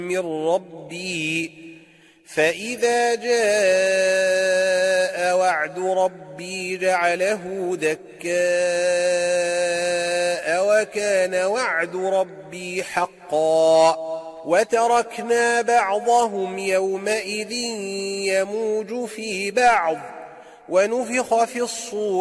من ربي فإذا جاء وعد ربي جعله دكاء وكان وعد ربي حقا وتركنا بعضهم يومئذ يموج في بعض ونفخ في الصور